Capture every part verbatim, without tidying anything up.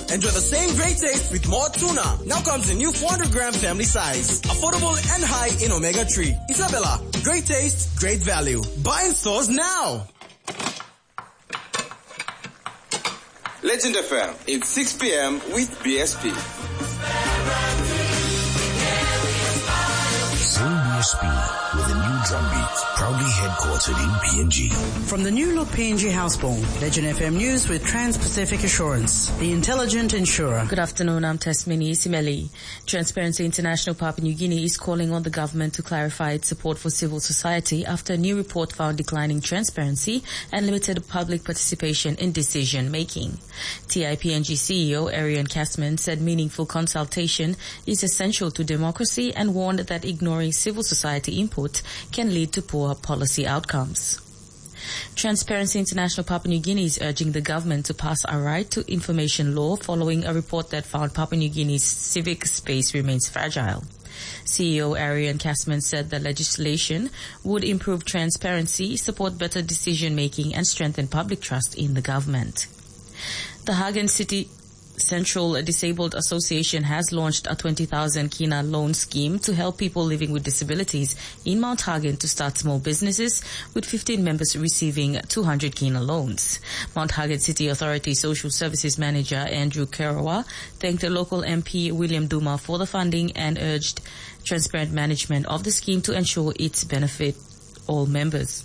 Enjoy the same great taste with more tuna. Now comes a new four hundred gram family size. Affordable and high in omega three. Isabella, great taste, great value. Buy in stores now. Legend F M, it's six p m with B S P. Zone B S P with a new drum beat, proudly headquartered in P N G. From the new look P N G Houseborn, Legend F M News with Trans-Pacific Assurance, the intelligent insurer. Good afternoon, I'm Tasmini Simeli. Transparency International Papua New Guinea is calling on the government to clarify its support for civil society after a new report found declining transparency and limited public participation in decision making. T I P N G C E O Arian Castman said meaningful consultation is essential to democracy and warned that ignoring civil society input can lead to poor policy outcomes. Transparency International Papua New Guinea is urging the government to pass a right to information law following a report that found Papua New Guinea's civic space remains fragile. C E O Arian Castman said the legislation would improve transparency, support better decision-making and strengthen public trust in the government. The Hagen City Central Disabled Association has launched a twenty thousand kina loan scheme to help people living with disabilities in Mount Hagen to start small businesses, with fifteen members receiving two hundred kina loans. Mount Hagen City Authority Social Services Manager Andrew Karawa thanked the local M P William Duma for the funding and urged transparent management of the scheme to ensure its benefit all members.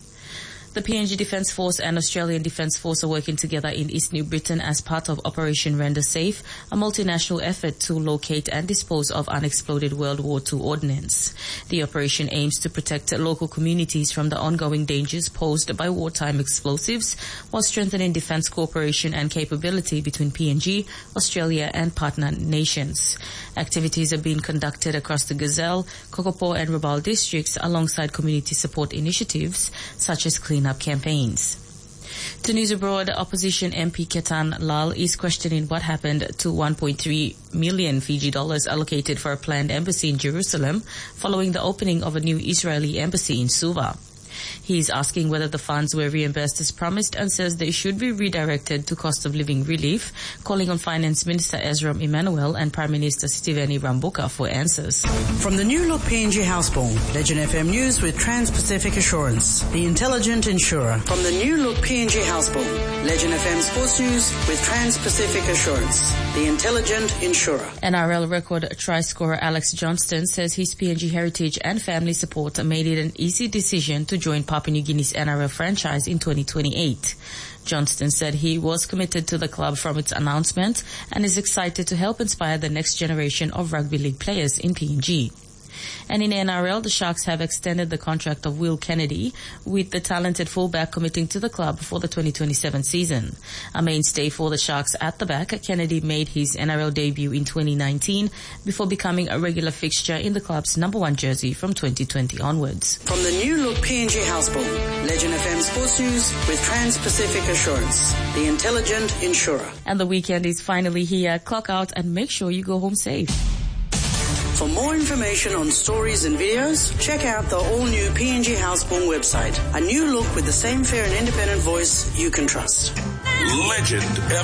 The P N G Defence Force and Australian Defence Force are working together in East New Britain as part of Operation Render Safe, a multinational effort to locate and dispose of unexploded World War Two ordnance. The operation aims to protect local communities from the ongoing dangers posed by wartime explosives, while strengthening defence cooperation and capability between P N G, Australia and partner nations. Activities are being conducted across the Gazelle, Kokopo and Rabaul districts alongside community support initiatives such as clean up campaigns. To news abroad, opposition M P Ketan Lal is questioning what happened to one point three million Fiji dollars allocated for a planned embassy in Jerusalem following the opening of a new Israeli embassy in Suva. He is asking whether the funds were reimbursed as promised and says they should be redirected to cost of living relief, calling on Finance Minister Ezra Emmanuel and Prime Minister Sitiveni Rambuka for answers. From the new look P N G Houseborn, Legend F M News with Trans-Pacific Assurance, the intelligent insurer. From the new look P N G Houseborn, Legend F M Sports News with Trans-Pacific Assurance, the intelligent insurer. N R L record try-scorer Alex Johnston says his P N G heritage and family support made it an easy decision to join Papua New Guinea's N R L franchise in twenty twenty-eight. Johnston said he was committed to the club from its announcement and is excited to help inspire the next generation of rugby league players in P N G. And in N R L, the Sharks have extended the contract of Will Kennedy, with the talented fullback committing to the club for the twenty twenty-seven season. A mainstay for the Sharks at the back, Kennedy made his N R L debut in twenty nineteen before becoming a regular fixture in the club's number one jersey from twenty twenty onwards. From the new look P N G Houseborn, Legend F M Sports News with Trans-Pacific Assurance, the intelligent insurer. And the weekend is finally here. Clock out and make sure you go home safe. For more information on stories and videos, check out the all-new P N G Houseborn website. A new look with the same fair and independent voice you can trust. Legend